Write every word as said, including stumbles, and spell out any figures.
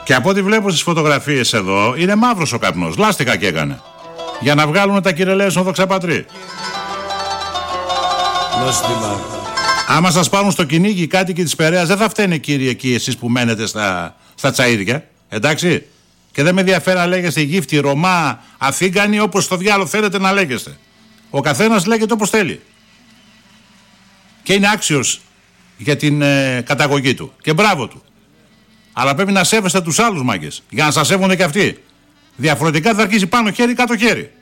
Και από ό,τι βλέπω στις φωτογραφίες εδώ, είναι μαύρος ο καπνός. Λάστιχα και έκανε. Για να βγάλουν τα κυρελαία στον δοξαπατρί. Άμα σας πάρουν στο κυνήγι οι κάτοικοι της Περαίας, δεν θα φταίνε κύριοι εκεί εσείς που μένετε στα, στα τσαΐδια. Εντάξει. Και δεν με ενδιαφέρει να λέγεστε γύφτη, Ρωμά, Αφίγκανοι, όπως στο διάλογο θέλετε να λέγεστε. Ο καθένας λέγεται όπως θέλει. Και είναι άξιος για την ε, καταγωγή του. Και μπράβο του. Αλλά πρέπει να σέβεστε τους άλλους μάγκες. Για να σας σέβονται και αυτοί. Διαφορετικά θα αρχίσει πάνω χέρι κάτω χέρι.